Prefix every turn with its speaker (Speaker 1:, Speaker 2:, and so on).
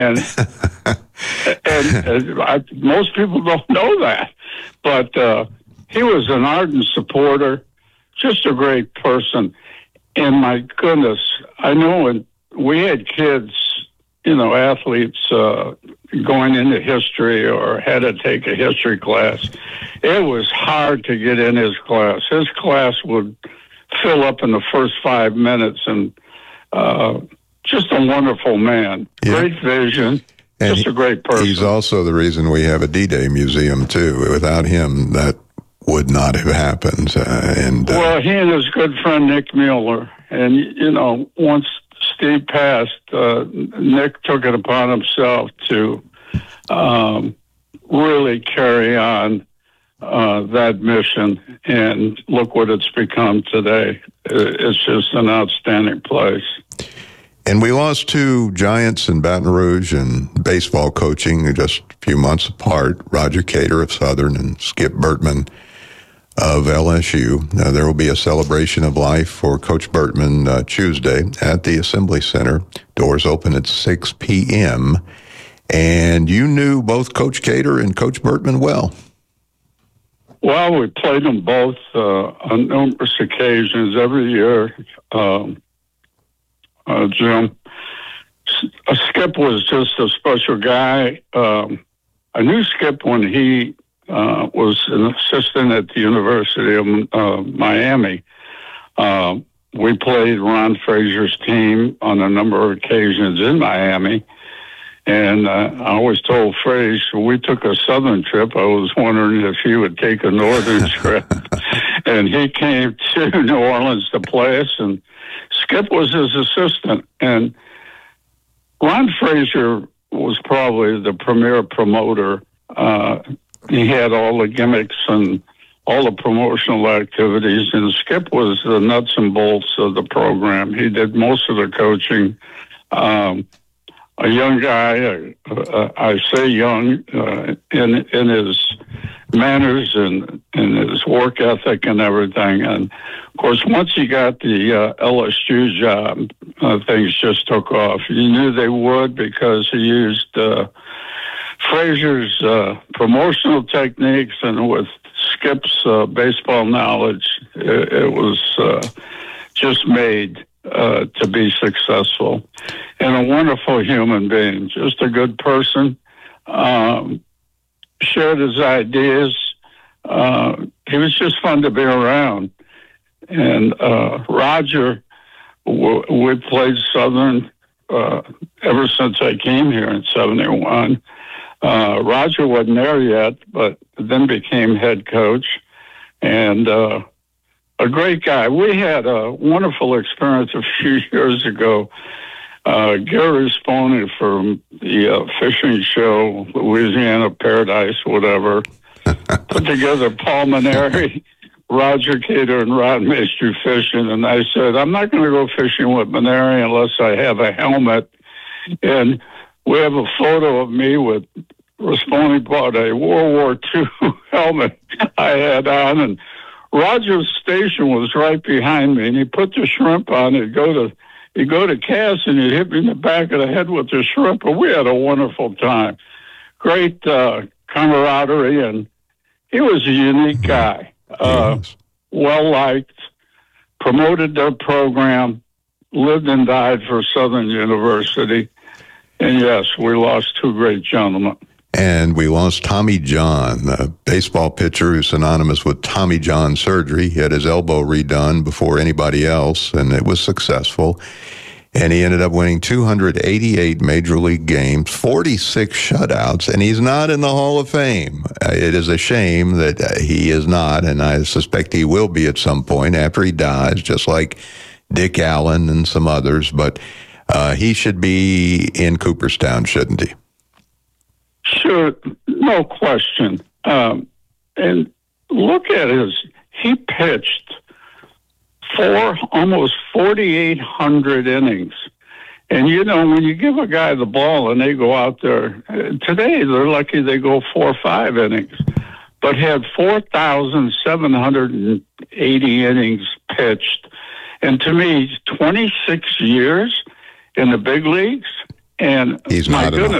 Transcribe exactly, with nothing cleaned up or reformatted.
Speaker 1: And and, and I, most people don't know that. But uh, he was an ardent supporter, just a great person. And my goodness, I know when we had kids, you know, athletes uh, going into history or had to take a history class, it was hard to get in his class. His class would fill up in the first five minutes, and uh, just a wonderful man. Yeah. Great vision. And just a great person.
Speaker 2: He's also the reason we have a D-Day museum, too. Without him, that would not have happened. Uh, and uh,
Speaker 1: Well, he and his good friend Nick Mueller. And, you know, once Steve passed, uh, Nick took it upon himself to um, really carry on uh, that mission. And look what it's become today. It's just an outstanding place.
Speaker 2: And we lost two giants in Baton Rouge in baseball coaching just a few months apart, Roger Cater of Southern and Skip Bertman of L S U. Now, there will be a celebration of life for Coach Bertman uh, Tuesday at the Assembly Center. Doors open at six p.m. And you knew both Coach Cater and Coach Bertman well.
Speaker 1: Well, we played them both uh, on numerous occasions every year. Um, Uh, Jim, Skip was just a special guy. Um, I knew Skip when he uh, was an assistant at the University of uh, Miami. Uh, we played Ron Frazier's team on a number of occasions in Miami. And uh, I always told Frazier, when we took a southern trip, I was wondering if he would take a northern trip. And he came to New Orleans to play us, and Skip was his assistant. And Ron Frazier was probably the premier promoter. Uh, he had all the gimmicks and all the promotional activities, and Skip was the nuts and bolts of the program. He did most of the coaching. Um, a young guy, uh, I say young, uh, in in his manners and, and his work ethic and everything. And, of course, once he got the uh, L S U job, uh, things just took off. You knew they would because he used uh, Frazier's uh, promotional techniques, and with Skip's uh, baseball knowledge, it, it was uh, just made uh, to be successful. And a wonderful human being, just a good person. Um, shared his ideas. Uh, he was just fun to be around. And uh, Roger, w- we played Southern uh, ever since I came here in seventy-one. Uh, Roger wasn't there yet, but then became head coach. And uh, a great guy. We had a wonderful experience a few years ago. Uh, Gary Sponey from the uh, fishing show, Louisiana Paradise, whatever, put together Paul Maneri, Roger Cater, and Rod Maestri fishing. And I said, I'm not going to go fishing with Maneri unless I have a helmet. And we have a photo of me with Sponey bought a World War Two helmet I had on, and Roger's station was right behind me, and he put the shrimp on it, go to You go to cast, and you hit me in the back of the head with the shrimp, and we had a wonderful time. Great uh, camaraderie, and he was a unique guy. Uh, yes. Well-liked, promoted their program, lived and died for Southern University. And, yes, we lost two great gentlemen.
Speaker 2: And we lost Tommy John, a baseball pitcher who's synonymous with Tommy John surgery. He had his elbow redone before anybody else, and it was successful. And he ended up winning two hundred eighty-eight Major League games, forty-six shutouts, and he's not in the Hall of Fame. It is a shame that he is not, and I suspect he will be at some point after he dies, just like Dick Allen and some others. But uh, he should be in Cooperstown, shouldn't he?
Speaker 1: Sure, no question. Um, and look at his, he pitched four, almost forty-eight hundred innings. And, you know, when you give a guy the ball and they go out there, today they're lucky they go four or five innings, but had four thousand seven hundred eighty innings pitched. And to me, twenty-six years in the big leagues, And
Speaker 2: He's
Speaker 1: my
Speaker 2: not at all.
Speaker 1: goodness,